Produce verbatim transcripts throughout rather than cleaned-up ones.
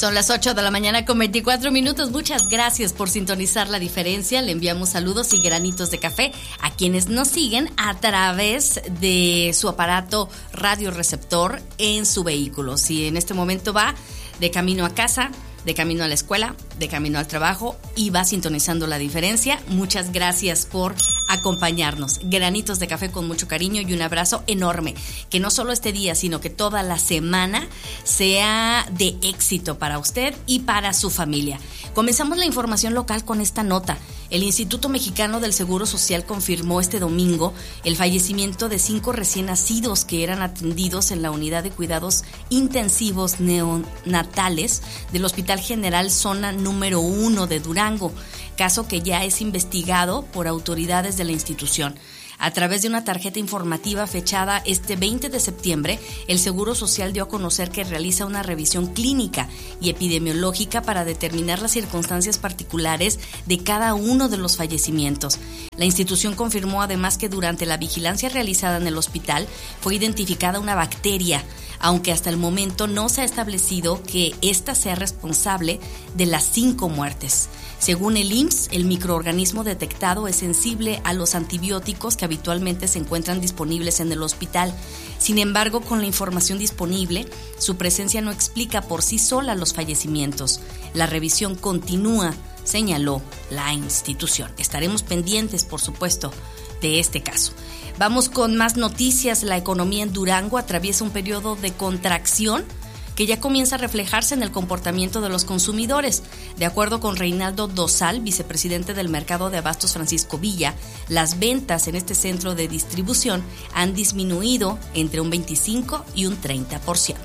Son las ocho de la mañana con veinticuatro minutos. Muchas gracias por sintonizar La Diferencia. Le enviamos saludos y granitos de café a quienes nos siguen a través de su aparato radioreceptor en su vehículo. Si en este momento va de camino a casa, de camino a la escuela, de camino al trabajo y va sintonizando La Diferencia, muchas gracias por acompañarnos. Granitos de café con mucho cariño y un abrazo enorme. Que no solo este día, sino que toda la semana sea de éxito para usted y para su familia. Comenzamos la información local con esta nota. El Instituto Mexicano del Seguro Social confirmó este domingo el fallecimiento de cinco recién nacidos que eran atendidos en la unidad de cuidados intensivos neonatales del Hospital General Zona número uno de Durango, caso que ya es investigado por autoridades de la institución. A través de una tarjeta informativa fechada este veinte de septiembre, el Seguro Social dio a conocer que realiza una revisión clínica y epidemiológica para determinar las circunstancias particulares de cada uno de los fallecimientos. La institución confirmó además que durante la vigilancia realizada en el hospital fue identificada una bacteria, aunque hasta el momento no se ha establecido que ésta sea responsable de las cinco muertes. Según el I M S S, el microorganismo detectado es sensible a los antibióticos que habitualmente se encuentran disponibles en el hospital. Sin embargo, con la información disponible, su presencia no explica por sí sola los fallecimientos. La revisión continúa, señaló la institución. Estaremos pendientes, por supuesto, de este caso. Vamos con más noticias. La economía en Durango atraviesa un periodo de contracción que ya comienza a reflejarse en el comportamiento de los consumidores. De acuerdo con Reinaldo Dosal, vicepresidente del Mercado de Abastos Francisco Villa, las ventas en este centro de distribución han disminuido entre un veinticinco y un treinta por ciento.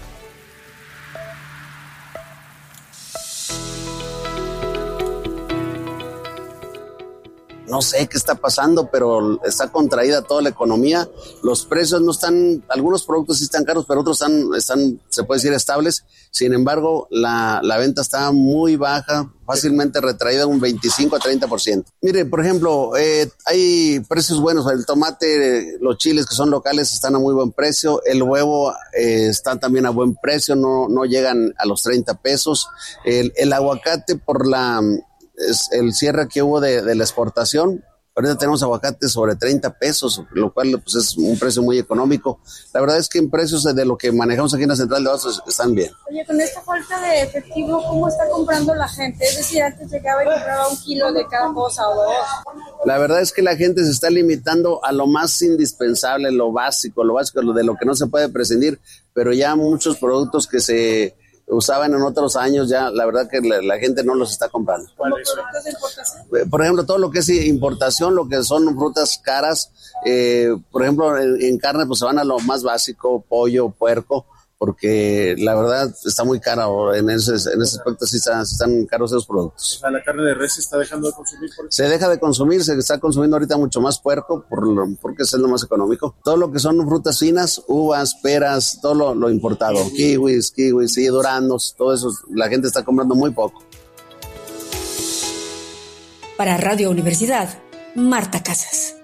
No sé qué está pasando, pero está contraída toda la economía. Los precios no están, algunos productos sí están caros, pero otros están, están se puede decir, estables. Sin embargo, la, la venta está muy baja, fácilmente retraída un veinticinco a treinta por ciento. Mire, por ejemplo, eh, hay precios buenos. El tomate, los chiles que son locales están a muy buen precio. El huevo eh, está también a buen precio, no, no llegan a los treinta pesos. El, el aguacate por la... es el cierre que hubo de, de la exportación. Ahorita tenemos aguacate sobre treinta pesos, lo cual pues, es un precio muy económico. La verdad es que en precios de lo que manejamos aquí en la central de abastos están bien. Oye, con esta falta de efectivo, ¿cómo está comprando la gente? Es decir, antes llegaba y compraba un kilo de cada cosa o dos. La verdad es que la gente se está limitando a lo más indispensable, lo básico, lo básico, lo de lo que no se puede prescindir, pero ya muchos productos que se usaban en otros años, ya la verdad que la, la gente no los está comprando. ¿Como productos de importación? Por ejemplo, todo lo que es importación, lo que son frutas caras, eh, por ejemplo, en, en carne pues se van a lo más básico, pollo, puerco, porque la verdad está muy cara, o en ese, en ese aspecto sí están, están caros esos productos. O sea, la carne de res se está dejando de consumir. Por se deja de consumir, se está consumiendo ahorita mucho más puerco, por lo, porque es lo más económico. Todo lo que son frutas finas, uvas, peras, todo lo, lo importado, kiwis, kiwis, sí, duraznos, todo eso, la gente está comprando muy poco. Para Radio Universidad, Marta Casas.